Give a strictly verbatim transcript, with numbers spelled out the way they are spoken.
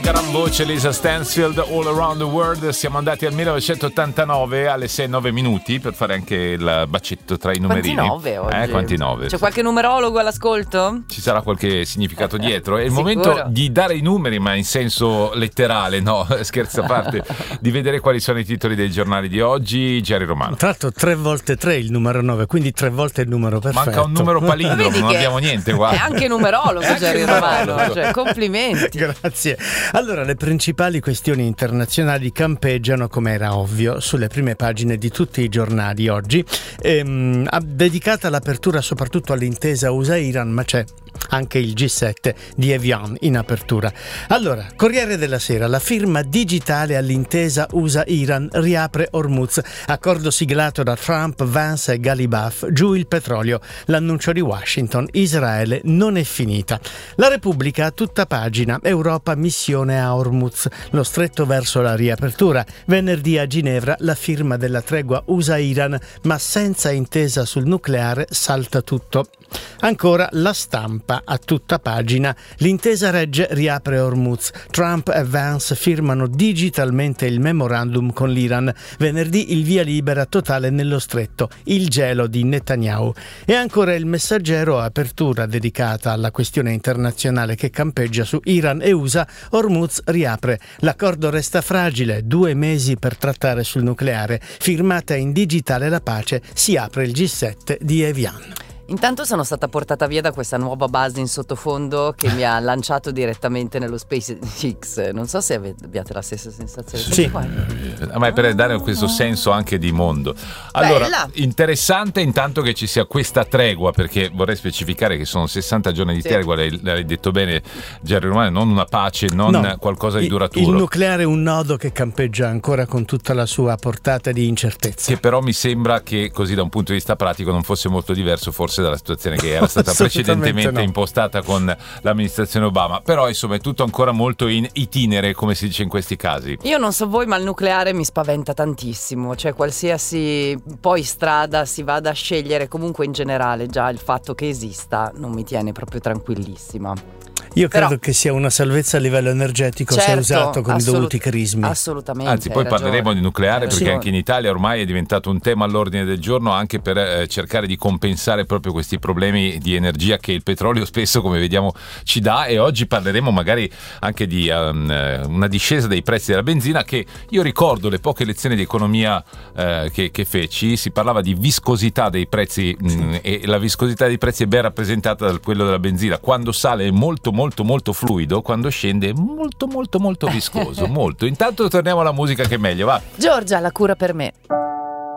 gran voce Lisa Stansfield, All Around the World. Siamo andati al millenovecentottantanove alle sei e nove minuti per fare anche il bacetto tra i numerini. Quanti nove oggi? Eh, quanti nove? C'è qualche numerologo all'ascolto? Ci sarà qualche significato dietro. È il Sicuro. momento di dare i numeri, ma in senso letterale, no, scherzo a parte, di vedere quali sono i titoli dei giornali di oggi. Jerry Romano. Tra l'altro tre volte tre il numero nove, quindi tre volte il numero perfetto. Manca un numero palindromo, non abbiamo niente qua. È anche numerologo, Jerry Romano, cioè, complimenti. Grazie. Allora, le principali questioni internazionali campeggiano, come era ovvio, sulle prime pagine di tutti i giornali oggi. Ehm, ha dedicata l'apertura soprattutto all'intesa U S A-Iran, ma c'è anche il G sette di Evian in apertura. Allora, Corriere della Sera, la firma digitale all'intesa U S A-Iran riapre Hormuz, accordo siglato da Trump, Vance e Ghalibaf, giù il petrolio, l'annuncio di Washington, Israele non è finita. La Repubblica a tutta pagina, Europa missione a Hormuz, lo stretto verso la riapertura, venerdì a Ginevra la firma della tregua U S A-Iran, ma senza intesa sul nucleare salta tutto. Ancora La Stampa a tutta pagina, l'intesa regge, riapre Hormuz, Trump e Vance firmano digitalmente il memorandum con l'Iran, venerdì il via libera totale nello stretto, il gelo di Netanyahu. E ancora Il Messaggero, apertura dedicata alla questione internazionale che campeggia su Iran e U S A, Hormuz riapre, l'accordo resta fragile, due mesi per trattare sul nucleare, firmata in digitale la pace, si apre il G sette di Evian. Intanto sono stata portata via da questa nuova base in sottofondo che mi ha lanciato direttamente nello SpaceX. Non so se abbiate la stessa sensazione. Sì, ma è per dare questo senso anche di mondo. Allora, Bella. Interessante intanto che ci sia questa tregua, perché vorrei specificare che sono sessanta giorni di Sì. tregua, l'hai, l'hai detto bene Jerry Romano, non una pace, non no, qualcosa di il- duraturo. Il nucleare è un nodo che campeggia ancora con tutta la sua portata di incertezza. Che però mi sembra che così da un punto di vista pratico non fosse molto diverso forse dalla situazione che era stata Assolutamente precedentemente no. impostata con l'amministrazione Obama. Però insomma è tutto ancora molto in itinere, come si dice in questi casi. Io non so voi, ma il nucleare mi spaventa tantissimo. Cioè, qualsiasi poi strada si vada a scegliere, comunque in generale già il fatto che esista non mi tiene proprio tranquillissima. Io credo Però- che sia una salvezza a livello energetico se Certo, usato con assolut- i dovuti crismi. Assolutamente. Anzi, poi hai ragione. parleremo di nucleare, Hai perché ragione. anche in Italia ormai è diventato un tema all'ordine del giorno, anche per eh, cercare di compensare proprio questi problemi di energia che il petrolio spesso, come vediamo, ci dà. E oggi parleremo magari anche di um, eh, una discesa dei prezzi della benzina, che io ricordo le poche lezioni di economia eh, che, che feci, si parlava di viscosità dei prezzi mh, e la viscosità dei prezzi è ben rappresentata da quello della benzina. Quando sale è molto molto molto fluido, quando scende è molto molto molto viscoso, molto. Intanto torniamo alla musica che è meglio, va. Giorgia, la cura per me.